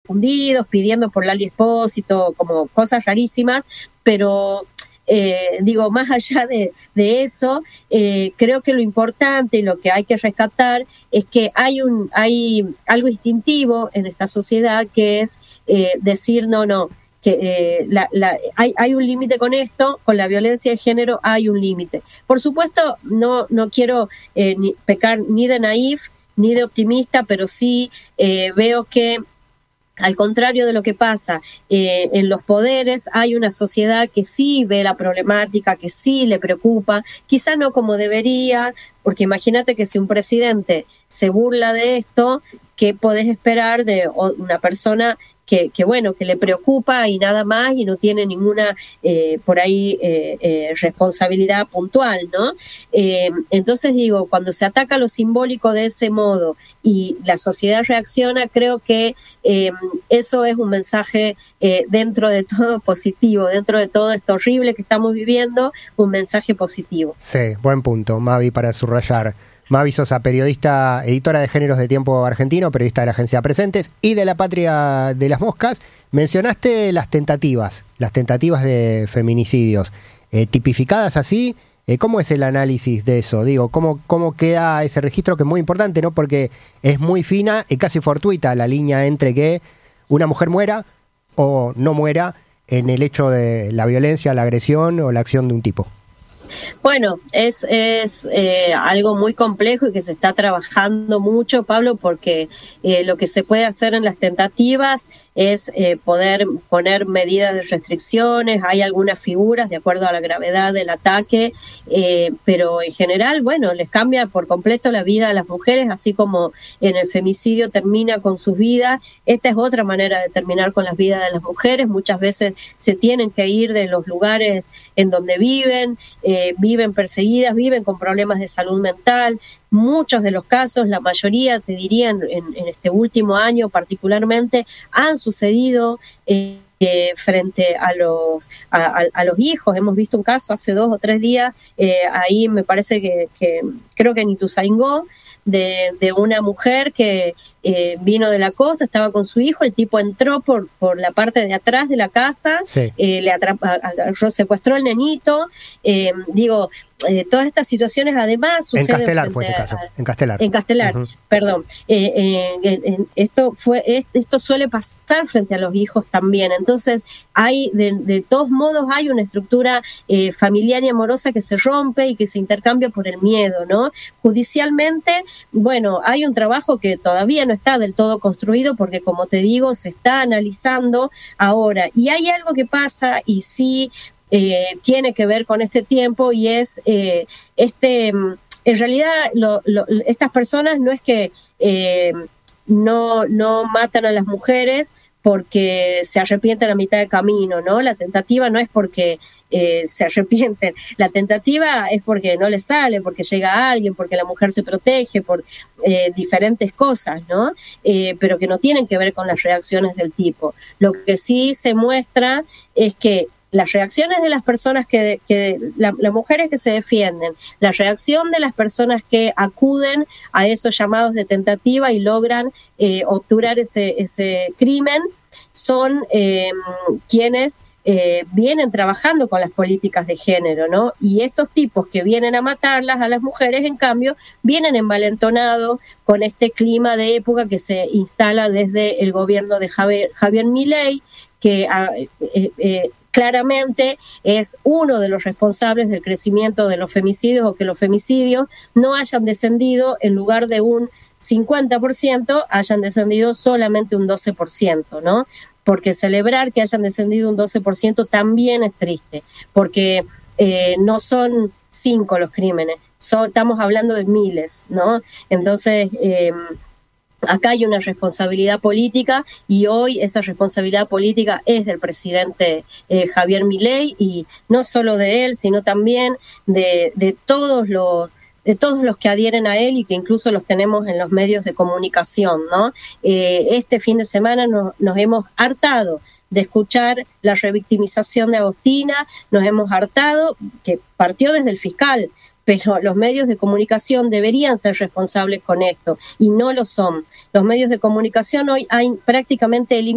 confundidos, pidiendo por Lali Espósito, como cosas rarísimas, pero digo, más allá de eso, creo que lo importante y lo que hay que rescatar es que hay algo instintivo en esta sociedad, que es decir no, que hay un límite con esto, con la violencia de género hay un límite. Por supuesto, no quiero pecar ni de naif ni de optimista, pero sí veo que, al contrario de lo que pasa en los poderes, hay una sociedad que sí ve la problemática, que sí le preocupa, quizá no como debería, porque imagínate que si un presidente se burla de esto, ¿qué podés esperar de una persona que bueno, que le preocupa y nada más, y no tiene ninguna por ahí responsabilidad puntual, ¿no? Entonces digo, cuando se ataca lo simbólico de ese modo y la sociedad reacciona, creo que eso es un mensaje dentro de todo positivo, dentro de todo esto horrible que estamos viviendo, un mensaje positivo. Sí, buen punto, Mavi, para subrayar. Mavi Sosa, periodista, editora de géneros de Tiempo Argentino, periodista de la agencia Presentes y de La Patria de las Moscas. Mencionaste las tentativas de feminicidios, tipificadas así. ¿Cómo es el análisis de eso? Digo, ¿cómo queda ese registro, que es muy importante, ¿no? Porque es muy fina y casi fortuita la línea entre que una mujer muera o no muera en el hecho de la violencia, la agresión o la acción de un tipo. Bueno, es algo muy complejo y que se está trabajando mucho, Pablo, porque lo que se puede hacer en las tentativas es poder poner medidas de restricciones. Hay algunas figuras de acuerdo a la gravedad del ataque, pero en general, bueno, les cambia por completo la vida a las mujeres, así como en el femicidio termina con sus vidas. Esta es otra manera de terminar con las vidas de las mujeres. Muchas veces se tienen que ir de los lugares en donde viven perseguidas, viven con problemas de salud mental. Muchos de los casos, la mayoría, te diría, en este último año particularmente, han sucedido frente a los hijos. Hemos visto un caso hace 2 o 3 días, ahí me parece que creo que en Ituzaingó, de una mujer que vino de la costa, estaba con su hijo, el tipo entró por la parte de atrás de la casa, sí. Secuestró al nenito, todas estas situaciones además suceden. En Castelar fue ese caso, en Castelar, uh-huh. Perdón. Esto suele pasar frente a los hijos también. Entonces, hay de todos modos hay una estructura familiar y amorosa que se rompe y que se intercambia por el miedo, ¿no? Judicialmente, bueno, hay un trabajo que todavía no está del todo construido porque, como te digo, se está analizando ahora. Y hay algo que pasa y sí tiene que ver con este tiempo, y es en realidad estas personas no es que no matan a las mujeres porque se arrepienten a mitad de camino, ¿no? La tentativa no es porque se arrepienten, la tentativa es porque no les sale, porque llega alguien, porque la mujer se protege, por diferentes cosas, ¿no? Pero que no tienen que ver con las reacciones del tipo. Lo que sí se muestra es que las reacciones de las personas las mujeres que se defienden, la reacción de las personas que acuden a esos llamados de tentativa y logran obturar ese crimen, son quienes vienen trabajando con las políticas de género, ¿no? Y estos tipos que vienen a matarlas a las mujeres, en cambio, vienen envalentonados con este clima de época que se instala desde el gobierno de Javier Milei, que claramente es uno de los responsables del crecimiento de los femicidios, o que los femicidios no hayan descendido, en lugar de un 50%, hayan descendido solamente un 12%, ¿no? Porque celebrar que hayan descendido un 12% también es triste, porque no son 5 los crímenes, estamos hablando de miles, ¿no? Entonces, acá hay una responsabilidad política, y hoy esa responsabilidad política es del presidente Javier Milei, y no solo de él, sino también de todos los que adhieren a él, y que incluso los tenemos en los medios de comunicación, ¿no? Este fin de semana nos hemos hartado de escuchar la revictimización de Agostina, nos hemos hartado, que partió desde el fiscal, pero los medios de comunicación deberían ser responsables con esto, y no lo son. Los medios de comunicación hoy hay prácticamente eliminados